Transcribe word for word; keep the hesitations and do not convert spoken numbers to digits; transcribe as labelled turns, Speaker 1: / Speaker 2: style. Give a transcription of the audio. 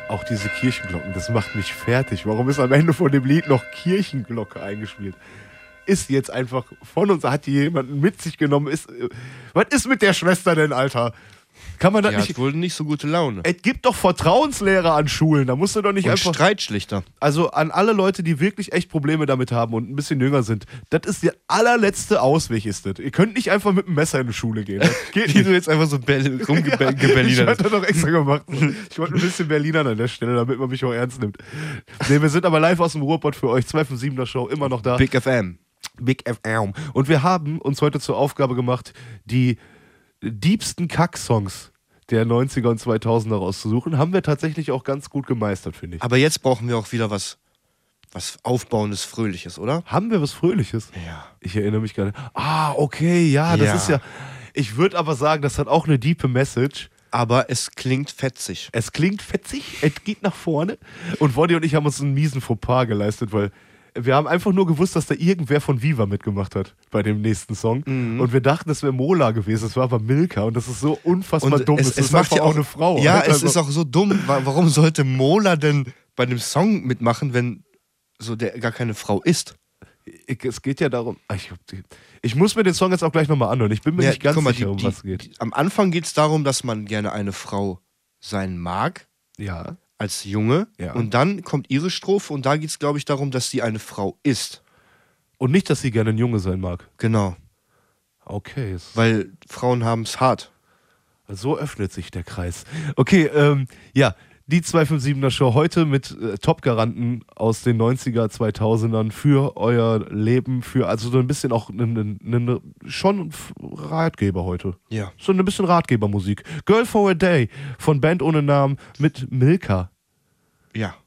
Speaker 1: Auch diese Kirchenglocken, das macht mich fertig. Warum ist am Ende von dem Lied noch Kirchenglocke eingespielt? Ist jetzt einfach von uns, hat die jemanden mit sich genommen. Ist, äh, was ist mit der Schwester denn, Alter? Kann man das
Speaker 2: Die
Speaker 1: nicht...
Speaker 2: hat wohl nicht so gute Laune.
Speaker 1: Es gibt doch Vertrauenslehrer an Schulen, da musst du doch nicht
Speaker 2: Und
Speaker 1: einfach...
Speaker 2: Streitschlichter.
Speaker 1: Also an alle Leute, die wirklich echt Probleme damit haben und ein bisschen jünger sind, das ist der allerletzte Ausweg, ist das. Ihr könnt nicht einfach mit einem Messer in die Schule gehen. Das geht
Speaker 2: Die
Speaker 1: nicht.
Speaker 2: du jetzt einfach so rumgebellert
Speaker 1: Ich
Speaker 2: Berliner.
Speaker 1: hatte das doch extra gemacht. Ich wollte ein bisschen Berlinern an der Stelle, damit man mich auch ernst nimmt. Nee, wir sind aber live aus dem Ruhrpott für euch. zwei fünf siebener Show, immer noch da.
Speaker 2: Big F M.
Speaker 1: Big F M. Und wir haben uns heute zur Aufgabe gemacht, die diebsten Kack-Songs der neunziger und zweitausender rauszusuchen. Haben wir tatsächlich auch ganz gut gemeistert, finde ich.
Speaker 2: Aber jetzt brauchen wir auch wieder was, was Aufbauendes, Fröhliches, oder?
Speaker 1: Haben wir was Fröhliches?
Speaker 2: Ja.
Speaker 1: Ich erinnere mich gerade. Ah, okay, ja, das
Speaker 2: Ja.
Speaker 1: ist ja... Ich würde aber sagen, das hat auch eine diepe Message.
Speaker 2: Aber es klingt fetzig.
Speaker 1: Es klingt fetzig, es geht nach vorne. Und Woddy und ich haben uns einen miesen Fauxpas geleistet, weil wir haben einfach nur gewusst, dass da irgendwer von Viva mitgemacht hat bei dem nächsten Song.
Speaker 2: Mhm.
Speaker 1: Und wir dachten, das wäre Mola gewesen. Das war aber Milka. Und das ist so unfassbar
Speaker 2: Und
Speaker 1: dumm.
Speaker 2: es,
Speaker 1: Das
Speaker 2: es
Speaker 1: ist
Speaker 2: macht
Speaker 1: einfach
Speaker 2: ja auch
Speaker 1: eine Frau.
Speaker 2: Ja,
Speaker 1: Alter.
Speaker 2: es ist auch so dumm. Wa- Warum sollte Mola denn bei dem Song mitmachen, wenn so der gar keine Frau ist?
Speaker 1: Ich, es geht ja darum. Ich, ich muss mir den Song jetzt auch gleich nochmal anhören. Ich bin mir
Speaker 2: Ja,
Speaker 1: nicht ganz
Speaker 2: guck mal,
Speaker 1: sicher,
Speaker 2: die-
Speaker 1: um
Speaker 2: die-
Speaker 1: was es geht.
Speaker 2: Die, am Anfang geht es darum, dass man gerne eine Frau sein mag,
Speaker 1: Ja.
Speaker 2: als Junge.
Speaker 1: Ja.
Speaker 2: Und dann kommt ihre Strophe und da geht es, glaube ich, darum, dass sie eine Frau ist.
Speaker 1: Und nicht, dass sie gerne ein Junge sein mag.
Speaker 2: Genau.
Speaker 1: Okay. es-
Speaker 2: Weil Frauen haben es hart.
Speaker 1: So öffnet sich der Kreis. Okay, ähm, ja, die zwei fünf siebener Show heute mit äh, Top-Garanten aus den neunziger, zweitausendern für euer Leben, für also so ein bisschen auch ne, ne, ne, schon Ratgeber heute.
Speaker 2: Ja.
Speaker 1: So ein bisschen Ratgebermusik. Girl for a Day von Band ohne Namen mit Milka.
Speaker 2: Ja.